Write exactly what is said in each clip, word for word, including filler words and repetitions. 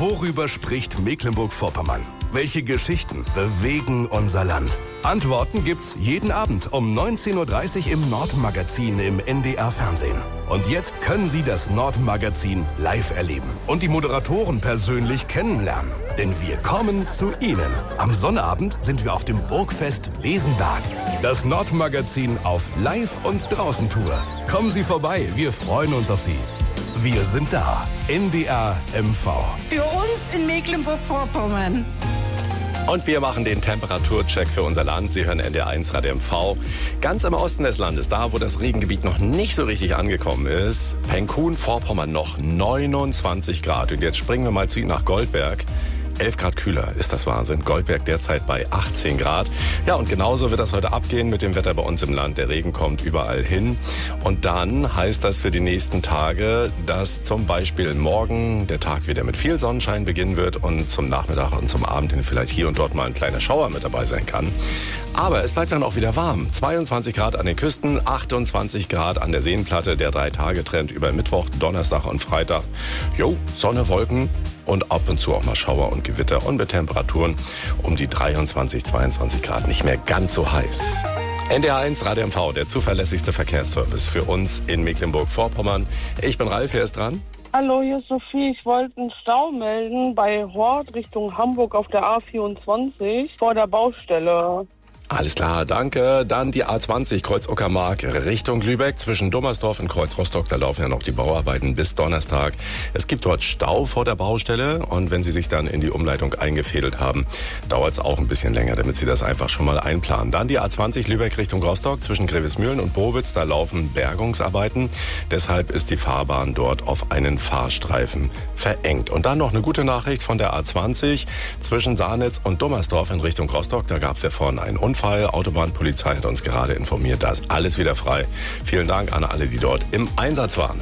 Worüber spricht Mecklenburg-Vorpommern? Welche Geschichten bewegen unser Land? Antworten gibt's jeden Abend um neunzehn Uhr dreißig im Nordmagazin im N D R Fernsehen. Und jetzt können Sie das Nordmagazin live erleben und die Moderatoren persönlich kennenlernen. Denn wir kommen zu Ihnen. Am Sonnabend sind wir auf dem Burgfest Lesenberg. Das Nordmagazin auf Live- und Draußen-Tour. Kommen Sie vorbei, wir freuen uns auf Sie. Wir sind da. N D R M V. Für uns in Mecklenburg-Vorpommern. Und wir machen den Temperaturcheck für unser Land. Sie hören N D R eins Radio M V. Ganz im Osten des Landes, da wo das Regengebiet noch nicht so richtig angekommen ist, Penkun, Vorpommern noch neunundzwanzig Grad. Und jetzt springen wir mal zu Ihnen nach Goldberg. elf Grad kühler, ist das Wahnsinn. Goldberg derzeit bei achtzehn Grad. Ja, und genauso wird das heute abgehen mit dem Wetter bei uns im Land. Der Regen kommt überall hin. Und dann heißt das für die nächsten Tage, dass zum Beispiel morgen der Tag wieder mit viel Sonnenschein beginnen wird und zum Nachmittag und zum Abend hin vielleicht hier und dort mal ein kleiner Schauer mit dabei sein kann. Aber es bleibt dann auch wieder warm. zweiundzwanzig Grad an den Küsten, achtundzwanzig Grad an der Seenplatte. Der Drei-Tage-Trend über Mittwoch, Donnerstag und Freitag. Jo, Sonne, Wolken und ab und zu auch mal Schauer und Gewitter. Und mit Temperaturen um die dreiundzwanzig, zweiundzwanzig Grad. Nicht mehr ganz so heiß. N D R eins Radio M V, der zuverlässigste Verkehrsservice für uns in Mecklenburg-Vorpommern. Ich bin Ralf, wer ist dran? Hallo, hier ist Sophie. Ich wollte einen Stau melden bei Hort Richtung Hamburg auf der A vierundzwanzig vor der Baustelle. Alles klar, danke. Dann die A zwanzig Kreuz Uckermark Richtung Lübeck zwischen Dummersdorf und Kreuz Rostock. Da laufen ja noch die Bauarbeiten bis Donnerstag. Es gibt dort Stau vor der Baustelle und wenn Sie sich dann in die Umleitung eingefädelt haben, dauert es auch ein bisschen länger, damit Sie das einfach schon mal einplanen. Dann die A zwanzig Lübeck Richtung Rostock zwischen Grevesmühlen und Bobitz. Da laufen Bergungsarbeiten. Deshalb ist die Fahrbahn dort auf einen Fahrstreifen verengt. Und dann noch eine gute Nachricht von der A zwanzig zwischen Saarnitz und Dummersdorf in Richtung Rostock. Da gab es ja vorhin einen Unfall. Autobahnpolizei hat uns gerade informiert, da ist alles wieder frei. Vielen Dank an alle, die dort im Einsatz waren.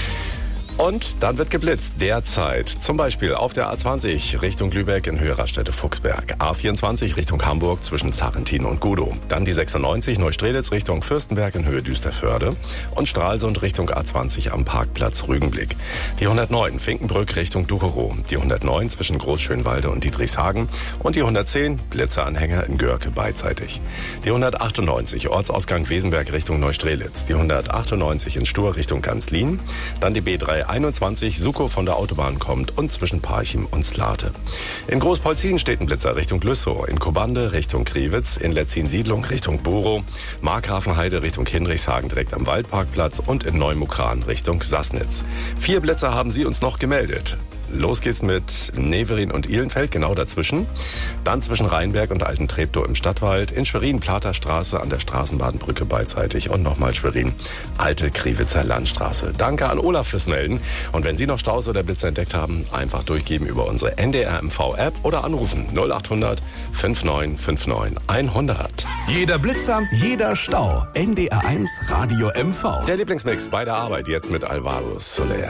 Und dann wird geblitzt, derzeit zum Beispiel auf der A zwanzig Richtung Lübeck in Höhe Raststätte Fuchsberg, A vierundzwanzig Richtung Hamburg zwischen Zarrentin und Gudow, dann die sechsundneunzig Neustrelitz Richtung Fürstenberg in Höhe Düsterförde und Stralsund Richtung A zwanzig am Parkplatz Rügenblick, die hundertneun Finkenbrück Richtung Ducherow, die hundertneun zwischen Großschönwalde und Dietrichshagen und die hundertzehn Blitzeranhänger in Görke beidseitig, die hundertachtundneunzig Ortsausgang Wesenberg Richtung Neustrelitz, die hundertachtundneunzig in Stur Richtung Ganzlin, dann die B drei einundzwanzig Suko von der Autobahn kommt und zwischen Parchim und Slate. In Großpolzin steht ein Blitzer Richtung Lüssow, in Kobande Richtung Kriwitz, in Letzin-Siedlung Richtung Buro, Markgrafenheide Richtung Hinrichshagen direkt am Waldparkplatz und in Neumukran Richtung Sassnitz. Vier Blitzer haben Sie uns noch gemeldet. Los geht's mit Neverin und Ihlenfeld, genau dazwischen. Dann zwischen Rheinberg und Alten Treptow im Stadtwald. In Schwerin, Platerstraße an der Straßenbahnbrücke beidseitig. Und nochmal Schwerin, Alte Kriwitzer Landstraße. Danke an Olaf fürs Melden. Und wenn Sie noch Staus oder Blitzer entdeckt haben, einfach durchgeben über unsere N D R M V-App oder anrufen null achthundert neunundfünfzig neunundfünfzig hundert. Jeder Blitzer, jeder Stau. N D R eins Radio M V. Der Lieblingsmix bei der Arbeit jetzt mit Alvaro Soler.